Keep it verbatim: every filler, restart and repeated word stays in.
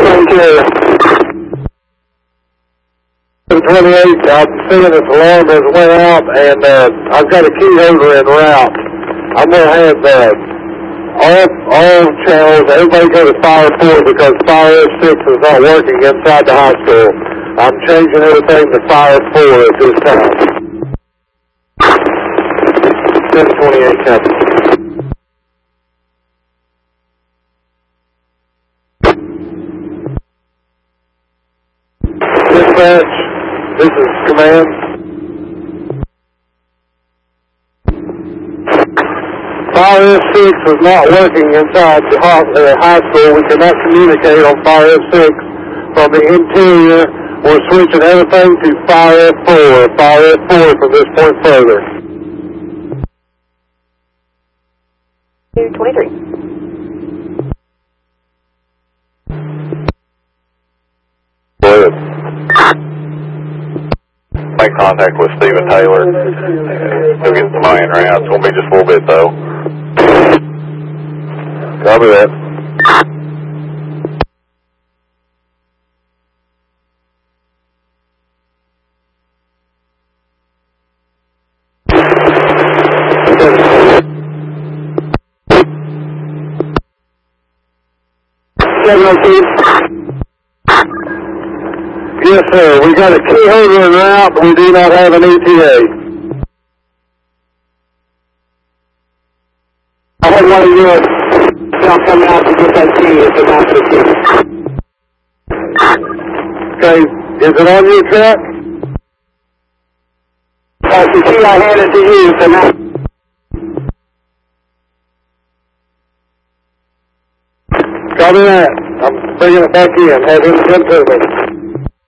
twenty-eight, I'm seeing this alarm has went out, and uh, I've got a key holder en route. I'm going to have uh, all, all channels, everybody go to Fire four because Fire six is not working inside the high school. I'm changing everything to Fire four at this time. ten twenty-eight, Captain. Dispatch, this is command. Fire F six is not working inside the high school. We cannot communicate on Fire F six from the interior. We're switching everything to Fire F four. Fire F four from this point further. twenty-three. Make contact with Stephen Taylor. He'll get the money in route. It's going to be just a little bit, though. Copy that. Yes, sir. We got a key holder en route, but we do not have an E T A. I had one of your staff come out to get that key at the master key. Okay, is it on your truck? Uh, the key I handed to you is the master. Copy that. I'm bringing it back in. Have him come to me.